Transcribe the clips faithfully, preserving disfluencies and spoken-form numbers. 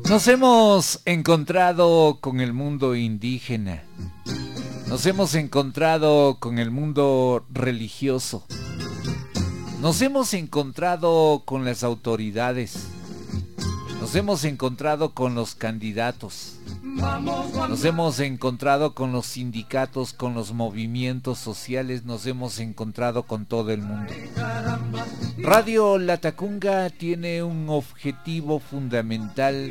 Nos hemos encontrado con el mundo indígena, nos hemos encontrado con el mundo religioso, nos hemos encontrado con las autoridades, nos hemos encontrado con los candidatos, nos hemos encontrado con los sindicatos, con los movimientos sociales, nos hemos encontrado con todo el mundo. Radio Latacunga tiene un objetivo fundamental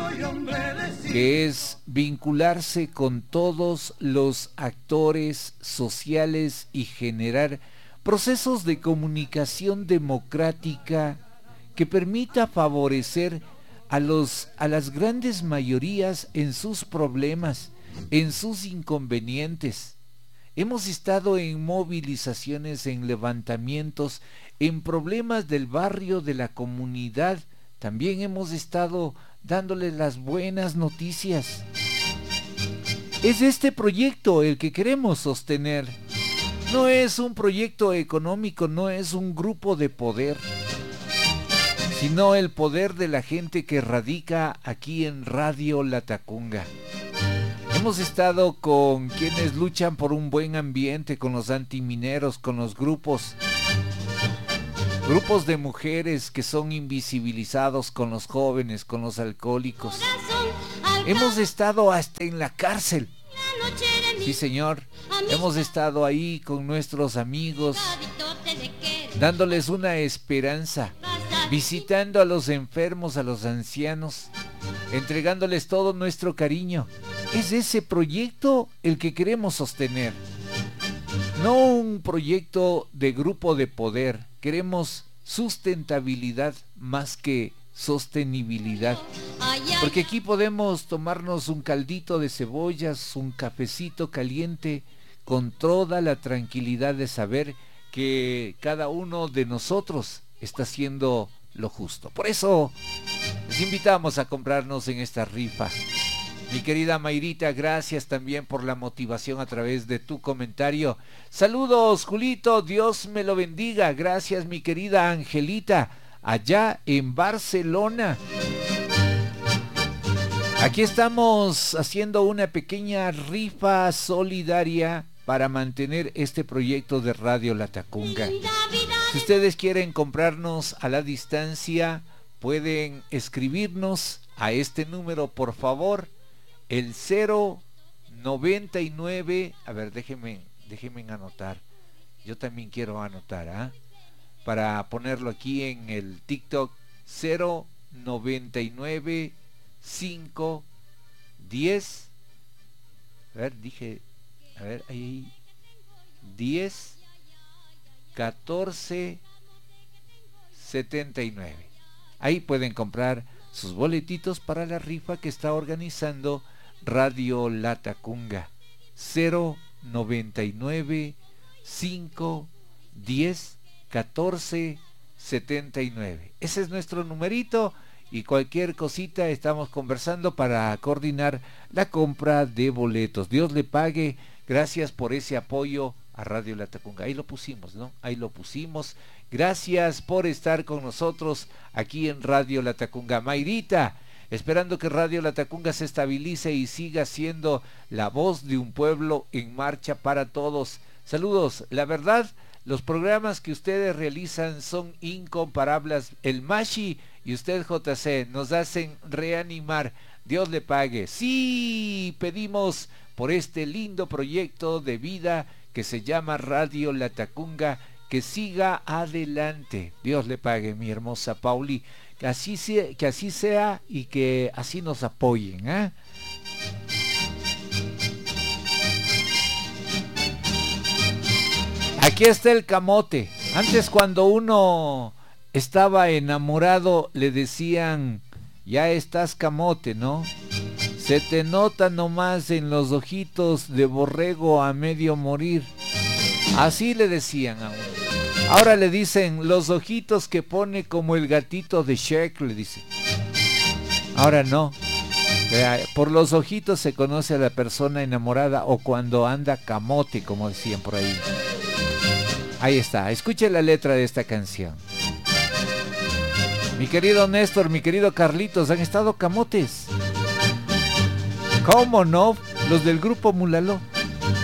que es vincularse con todos los actores sociales y generar procesos de comunicación democrática que permita favorecer a los a las grandes mayorías en sus problemas, en sus inconvenientes. Hemos estado en movilizaciones, en levantamientos, en problemas del barrio, de la comunidad. También hemos estado dándoles las buenas noticias. Es este proyecto el que queremos sostener. No es un proyecto económico, no es un grupo de poder, sino el poder de la gente que radica aquí en Radio Latacunga. Hemos estado con quienes luchan por un buen ambiente, con los antimineros, con los grupos, grupos de mujeres que son invisibilizados, con los jóvenes, con los alcohólicos. Hemos estado hasta en la cárcel. Sí, señor. Hemos estado ahí con nuestros amigos, dándoles una esperanza, visitando a los enfermos, a los ancianos, entregándoles todo nuestro cariño. Es ese proyecto el que queremos sostener, no un proyecto de grupo de poder. Queremos sustentabilidad más que sostenibilidad, porque aquí podemos tomarnos un caldito de cebollas, un cafecito caliente, con toda la tranquilidad de saber que cada uno de nosotros está haciendo lo justo. Por eso les invitamos a comprarnos en esta rifa. Mi querida Mayrita, gracias también por la motivación a través de tu comentario. Saludos, Julito, Dios me lo bendiga. Gracias, mi querida Angelita, allá en Barcelona. Aquí estamos haciendo una pequeña rifa solidaria para mantener este proyecto de Radio Latacunga. Si ustedes quieren comprarnos a la distancia, pueden escribirnos a este número, por favor, el cero noventa y nueve, a ver, déjenme, déjenme anotar, yo también quiero anotar, ¿ah? ¿eh? Para ponerlo aquí en el TikTok, cero noventa y nueve, cinco, diez, a ver, dije, a ver, ahí, diez, catorce, setenta y nueve. Ahí pueden comprar sus boletitos para la rifa que está organizando Radio Latacunga. Cero noventa y nueve, cinco, diez, catorce, setenta y nueve. Ese es nuestro numerito y cualquier cosita estamos conversando para coordinar la compra de boletos. Dios le pague. Gracias por ese apoyo a Radio Latacunga. Ahí lo pusimos, ¿no? Ahí lo pusimos. Gracias por estar con nosotros aquí en Radio Latacunga. Mayrita, esperando que Radio Latacunga se estabilice y siga siendo la voz de un pueblo en marcha para todos. Saludos. La verdad, los programas que ustedes realizan son incomparables. El Mashi y usted, J C, nos hacen reanimar. Dios le pague. Sí, pedimos por este lindo proyecto de vida que se llama Radio Latacunga, que siga adelante. Dios le pague, mi hermosa Pauli, que así sea, que así sea y que así nos apoyen, ¿eh? Aquí está el camote. Antes, cuando uno estaba enamorado, le decían, ya estás camote, ¿no? Se te nota nomás en los ojitos de borrego a medio morir. Así le decían a uno. Ahora le dicen los ojitos que pone como el gatito de Shrek, le dicen. Ahora no. Por los ojitos se conoce a la persona enamorada o cuando anda camote, como decían por ahí. Ahí está, escuche la letra de esta canción. Mi querido Néstor, mi querido Carlitos, han estado camotes. ¿Cómo no? Los del grupo Mulaló.